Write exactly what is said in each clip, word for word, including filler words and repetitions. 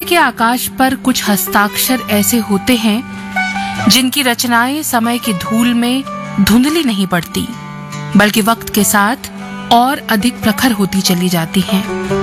के आकाश पर कुछ हस्ताक्षर ऐसे होते हैं जिनकी रचनाएं समय की धूल में धुंधली नहीं पड़ती, बल्कि वक्त के साथ और अधिक प्रखर होती चली जाती हैं।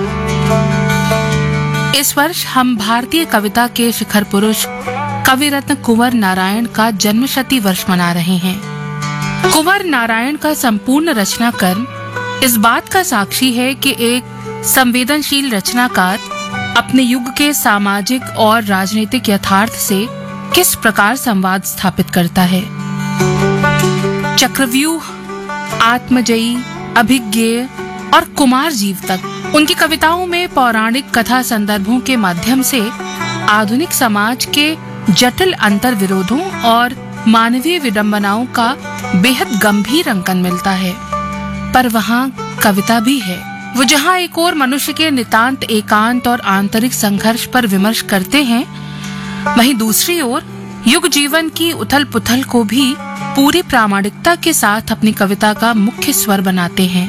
इस वर्ष हम भारतीय कविता के शिखर पुरुष कवि रत्न कुंवर नारायण का जन्मशती वर्ष मना रहे हैं। कुंवर नारायण का संपूर्ण रचना कर्म इस बात का साक्षी है कि एक संवेदनशील रचनाकार अपने युग के सामाजिक और राजनीतिक यथार्थ से किस प्रकार संवाद स्थापित करता है। चक्रव्यूह, आत्मजयी, अभिज्ञेय और कुमार जीव तक उनकी कविताओं में पौराणिक कथा संदर्भों के माध्यम से आधुनिक समाज के जटिल अंतर विरोधों और मानवीय विडंबनाओं का बेहद गंभीर अंकन मिलता है। पर वहाँ कविता भी है। वो जहाँ एक और मनुष्य के नितांत एकांत और आंतरिक संघर्ष पर विमर्श करते हैं, वहीं दूसरी ओर युग जीवन की उथल पुथल को भी पूरी प्रामाणिकता के साथ अपनी कविता का मुख्य स्वर बनाते हैं।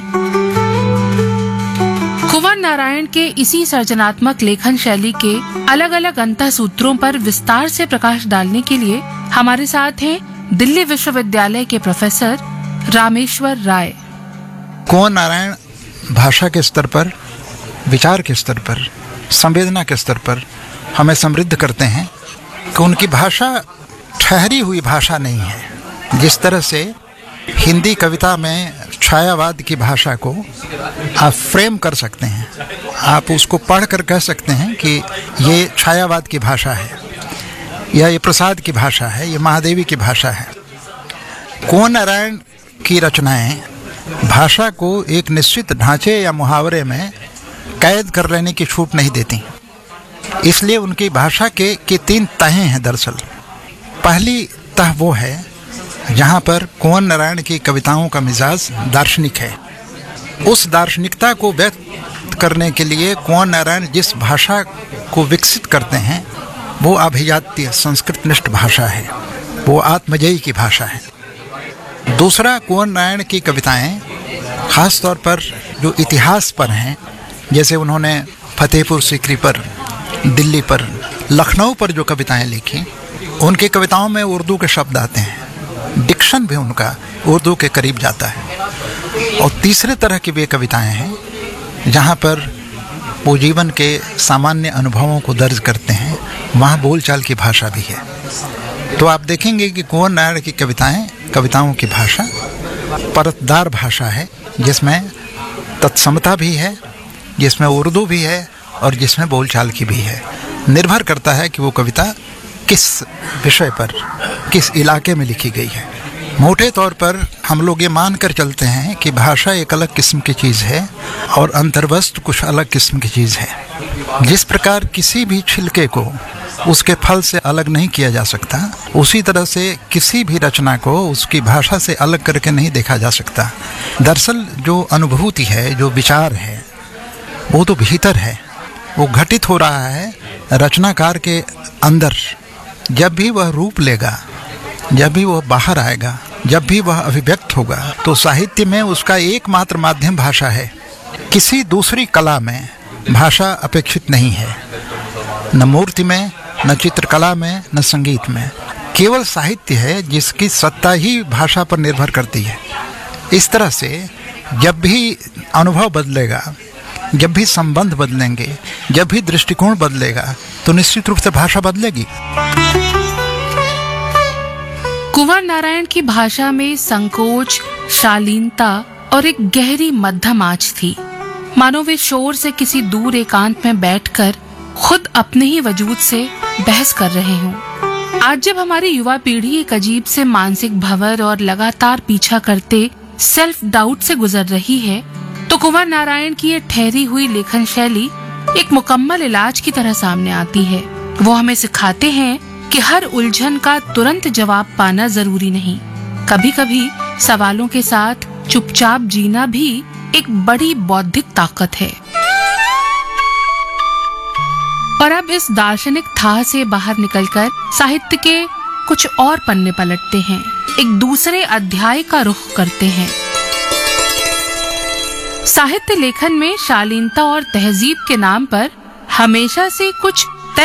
कुंवर नारायण के इसी सर्जनात्मक लेखन शैली के अलग अलग अंतः सूत्रों पर विस्तार से प्रकाश डालने के लिए हमारे साथ हैं दिल्ली विश्वविद्यालय के प्रोफेसर रामेश्वर राय। कुंवर नारायण भाषा के स्तर पर, विचार के स्तर पर, संवेदना के स्तर पर हमें समृद्ध करते हैं कि उनकी भाषा ठहरी हुई भाषा नहीं है। जिस तरह से हिंदी कविता में छायावाद की भाषा को आप फ्रेम कर सकते हैं, आप उसको पढ़ कर कह सकते हैं कि ये छायावाद की भाषा है, या ये प्रसाद की भाषा है, ये महादेवी की भाषा है। कुंवर नारायण की रचनाएं भाषा को एक निश्चित ढांचे या मुहावरे में कैद कर लेने की छूट नहीं देती। इसलिए उनकी भाषा के, के तीन तहें हैं दरअसल। पहली तह वो है जहाँ पर कुंवर नारायण की कविताओं का मिजाज दार्शनिक है। उस दार्शनिकता को व्यक्त करने के लिए कुंवर नारायण जिस भाषा को विकसित करते हैं वो अभिजातीय संस्कृतनिष्ठ भाषा है, वो आत्मजयी की भाषा है। दूसरा, कुंवर नारायण की कविताएं खास तौर पर जो इतिहास पर हैं, जैसे उन्होंने फतेहपुर सीकरी पर, दिल्ली पर, लखनऊ पर जो कविताएं लिखी, उनकी कविताओं में उर्दू के शब्द आते हैं, डिक्शन भी उनका उर्दू के करीब जाता है। और तीसरे तरह की वे कविताएं हैं जहाँ पर वो जीवन के सामान्य अनुभवों को दर्ज करते हैं, वहाँ बोलचाल की भाषा भी है। तो आप देखेंगे कि कुंवर नारायण की कविताएं, कविताओं की भाषा परतदार भाषा है, जिसमें तत्समता भी है, जिसमें उर्दू भी है और जिसमें बोलचाल की भी है। निर्भर करता है कि वो कविता किस विषय पर, किस इलाके में लिखी गई है। मोटे तौर पर हम लोग ये मान कर चलते हैं कि भाषा एक अलग किस्म की चीज़ है और अंतर्वस्तु कुछ अलग किस्म की चीज़ है। जिस प्रकार किसी भी छिलके को उसके फल से अलग नहीं किया जा सकता, उसी तरह से किसी भी रचना को उसकी भाषा से अलग करके नहीं देखा जा सकता। दरअसल जो अनुभूति है, जो विचार है, वो तो भीतर है, वो घटित हो रहा है रचनाकार के अंदर। जब भी वह रूप लेगा, जब भी वह बाहर आएगा, जब भी वह अभिव्यक्त होगा, तो साहित्य में उसका एकमात्र माध्यम भाषा है। किसी दूसरी कला में भाषा अपेक्षित नहीं है, न मूर्ति में, न चित्रकला में, न संगीत में। केवल साहित्य है जिसकी सत्ता ही भाषा पर निर्भर करती है। इस तरह से जब भी अनुभव बदलेगा, जब भी संबंध बदलेंगे, जब भी दृष्टिकोण बदलेगा, तो निश्चित रूप से भाषा बदलेगी। कुंवर नारायण की भाषा में संकोच, शालीनता और एक गहरी मध्यम आंच थी, मानो वे शोर से किसी दूर एकांत में बैठकर खुद अपने ही वजूद से बहस कर रहे हों। आज जब हमारी युवा पीढ़ी एक अजीब से मानसिक भंवर और लगातार पीछा करते सेल्फ डाउट से गुजर रही है, तो कुंवर नारायण की ये ठहरी हुई लेखन शैली एक मुकम्मल इलाज की तरह सामने आती है। वो हमें सिखाते हैं कि हर उलझन का तुरंत जवाब पाना जरूरी नहीं। कभी कभी सवालों के साथ चुपचाप जीना भी एक बड़ी बौद्धिक ताकत है। और अब इस दार्शनिक थाह से बाहर निकलकर साहित्य के कुछ और पन्ने पलटते हैं, एक दूसरे अध्याय का रुख करते हैं। साहित्य लेखन में शालीनता और तहजीब के नाम पर हमेशा से कुछ